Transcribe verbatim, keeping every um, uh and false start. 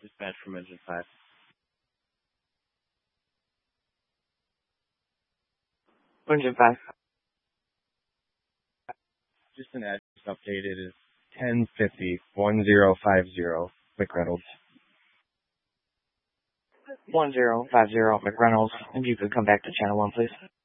Dispatch from engine five. Engine five. Just an address update. It is ten fifty, one zero five zero McReynolds. one zero five zero McReynolds. If you could come back to channel one, please.